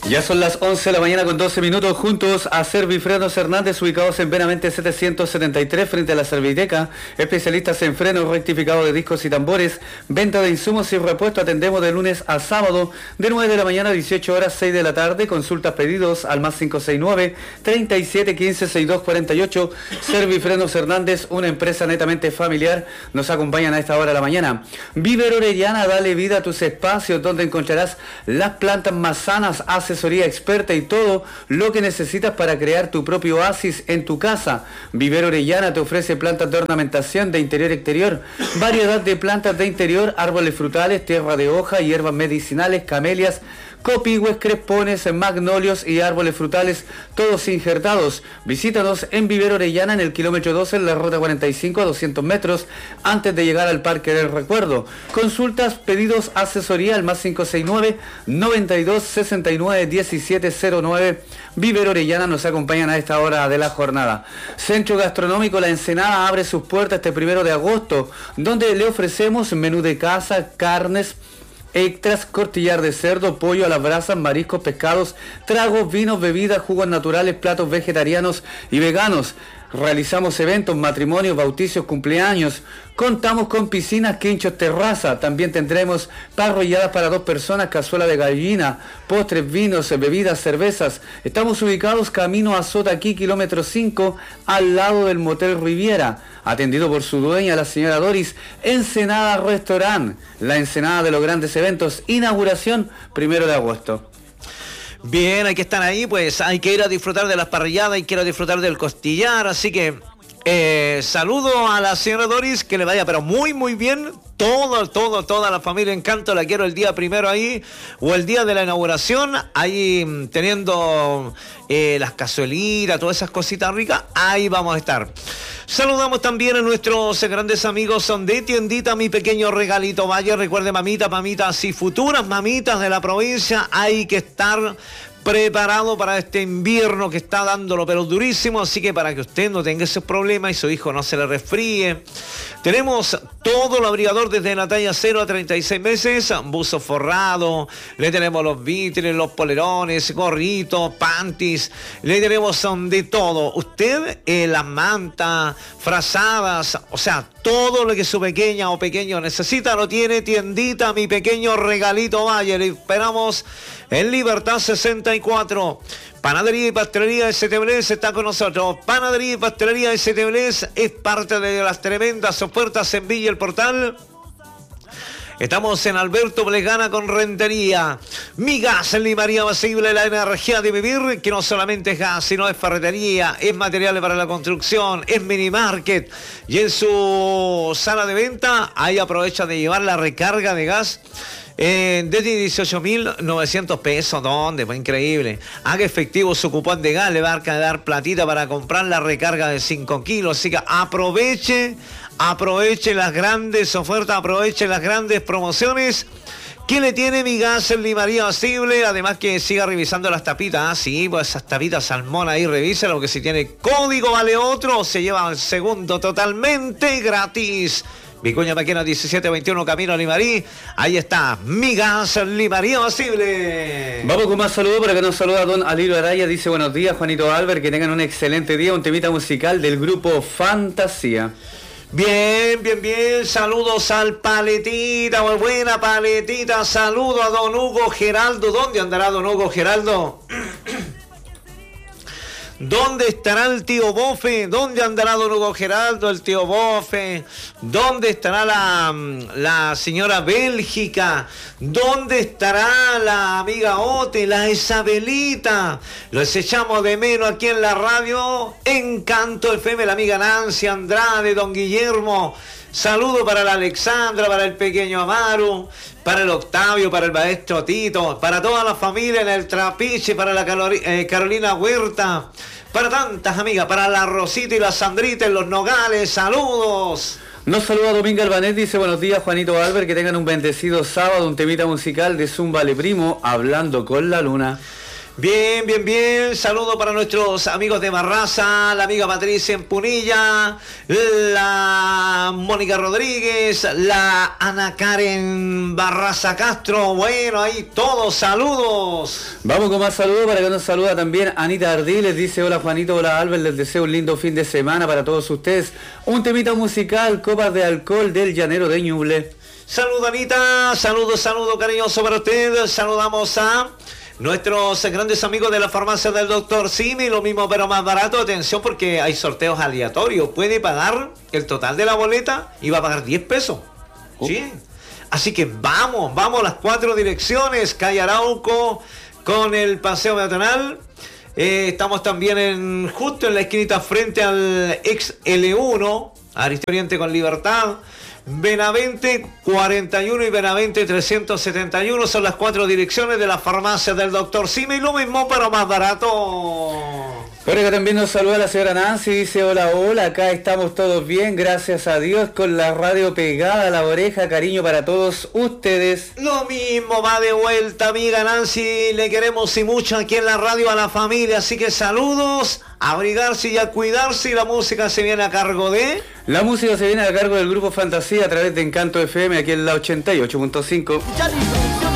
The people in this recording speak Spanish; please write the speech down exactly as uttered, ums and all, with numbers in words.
Ya son las once de la mañana con doce minutos, juntos a Servifrenos Hernández, ubicados en Benavente setecientos setenta y tres frente a la Serviteca, especialistas en frenos, rectificado de discos y tambores, venta de insumos y repuesto. Atendemos de lunes a sábado de nueve de la mañana a dieciocho horas, seis de la tarde. Consultas, pedidos al más cinco seis nueve, treinta y siete, quince, sesenta y dos cuarenta y ocho. Servifrenos Hernández, una empresa netamente familiar, nos acompañan a esta hora de la mañana. Viver Orellana, dale vida a tus espacios, donde encontrarás las plantas más sanas, asesoría experta y todo lo que necesitas para crear tu propio oasis en tu casa. Viver Orellana te ofrece plantas de ornamentación de interior y exterior, variedad de plantas de interior, árboles frutales, tierra de hoja, hierbas medicinales, camelias, copihue, crespones, magnolios y árboles frutales, todos injertados. Visítanos en Viver Orellana, en el kilómetro doce, en la ruta cuarenta y cinco, a doscientos metros, antes de llegar al Parque del Recuerdo. Consultas, pedidos, asesoría al más cinco seis nueve, noventa y dos, sesenta y nueve, diecisiete cero nueve. Viver Orellana nos acompañan a esta hora de la jornada. Centro Gastronómico La Ensenada abre sus puertas este primero de agosto, donde le ofrecemos menú de casa, carnes, extras, costillar de cerdo, pollo a las brasas, mariscos, pescados, tragos, vinos, bebidas, jugos naturales, platos vegetarianos y veganos. Realizamos eventos, matrimonios, bautizos, cumpleaños. Contamos con piscinas, quinchos, terraza. También tendremos parrilladas para dos personas, cazuela de gallina, postres, vinos, bebidas, cervezas. Estamos ubicados camino a Sotaquí, kilómetro cinco, al lado del Motel Riviera. Atendido por su dueña, la señora Doris. Ensenada Restaurant, la Ensenada de los grandes eventos. Inauguración primero de agosto. Bien, hay que estar ahí, pues hay que ir a disfrutar de las parrilladas, hay que ir a disfrutar del costillar, así que eh, saludo a la señora Doris, que le vaya pero muy muy bien, todo, todo, toda la familia Encanto, la quiero el día primero ahí, o el día de la inauguración, ahí teniendo eh, las cazuelitas, todas esas cositas ricas, ahí vamos a estar. Saludamos también a nuestros grandes amigos de Tiendita Mi Pequeño Regalito Valle. Recuerde, mamita, mamitas y futuras mamitas de la provincia, hay que estar preparado para este invierno que está dándolo pero durísimo, así que para que usted no tenga esos problemas y su hijo no se le resfríe, tenemos todo el abrigador desde la talla cero a treinta y seis meses, buzo forrado, le tenemos los vitres, los polerones, gorritos, panties, le tenemos de todo. Usted, eh, las mantas, frazadas, o sea, todo lo que su pequeña o pequeño necesita lo tiene Tiendita Mi Pequeño Regalito Valle. Le esperamos en Libertad sesenta y cuatro. Panadería y Pastelería S T Bles está con nosotros. Panadería y Pastelería S T Bles es parte de las tremendas ofertas en Villa El Portal. Estamos en Alberto Blegana con Rentería. Mi gas en Limaría Basible, la energía de vivir, que no solamente es gas, sino es ferretería, es materiales para la construcción, es mini market. Y en su sala de venta, ahí aprovecha de llevar la recarga de gas. Eh, desde dieciocho mil novecientos pesos, ¿dónde? Fue increíble. Haga efectivo su cupón de gas, le va a dar platita para comprar la recarga de cinco kilos. Así que aproveche, aproveche las grandes ofertas, aproveche las grandes promociones. ¿Qué le tiene Mi Gas en Limaría Basible? Además que siga revisando las tapitas. Ah, sí, pues esas tapitas salmón ahí, revísalo, que si tiene código vale otro, se lleva el segundo totalmente gratis. Vicuña Maquena diecisiete veintiuno, camino a Limarí. Ahí está, Mi Gas en Limaría Basible. Vamos con más saludos, por acá nos saluda don Aliro Araya. Dice: buenos días, Juanito Albert, que tengan un excelente día. Un temita musical del grupo Fantasía. Bien, bien, bien. Saludos al Paletita, muy buena Paletita. Saludo a don Hugo Geraldo. ¿Dónde andará don Hugo Geraldo? ¿Dónde estará el tío Bofe? ¿Dónde andará don Hugo Geraldo, el tío Bofe? ¿Dónde estará la, la señora Bélgica? ¿Dónde estará la amiga Ote, la Isabelita? Los echamos de menos aquí en la radio Encanto F M, la amiga Nancy Andrade, don Guillermo. Saludo para la Alexandra, para el pequeño Amaru, para el Octavio, para el maestro Tito, para toda la familia en el Trapiche, para la Calori- eh, Carolina Huerta, para tantas amigas, para la Rosita y la Sandrita en Los Nogales. Saludos. Nos saluda Domingo Albanés, dice: buenos días, Juanito Albert, que tengan un bendecido sábado, un temita musical de Zúmbale Primo, Hablando con la Luna. Bien, bien, bien. Saludo para nuestros amigos de Barraza, la amiga Patricia en Punilla, la Mónica Rodríguez, la Ana Karen Barraza Castro. Bueno, ahí todos, saludos. Vamos con más saludos para que nos saluda también Anita Ardiles. Dice: hola Juanito, hola Albert, les deseo un lindo fin de semana para todos ustedes. Un temita musical, Copas de Alcohol del Llanero de Ñuble. Saludo Anita, saludo, saludo cariñoso para usted. Saludamos a nuestros grandes amigos de la farmacia del doctor Simi, lo mismo pero más barato. Atención porque hay sorteos aleatorios. Puede pagar el total de la boleta y va a pagar diez pesos. Oh. Sí. Así que vamos, vamos a las cuatro direcciones. Calle Arauco con el Paseo Peatonal. Eh, estamos también en justo en la esquinita frente al ex L uno, Aristide Oriente con Libertad. Benavente cuarenta y uno y Benavente trescientos setenta y uno son las cuatro direcciones de la farmacia del doctor Simi, lo mismo pero más barato. Por acá también nos saluda la señora Nancy, dice: hola, hola, acá estamos todos bien, gracias a Dios, con la radio pegada a la oreja, cariño para todos ustedes. Lo mismo va de vuelta, amiga Nancy, le queremos y mucho aquí en la radio a la familia, así que saludos, a abrigarse y a cuidarse, y la música se viene a cargo de... La música se viene a cargo del grupo Fantasía a través de Encanto F M, aquí en la ochenta y ocho punto cinco.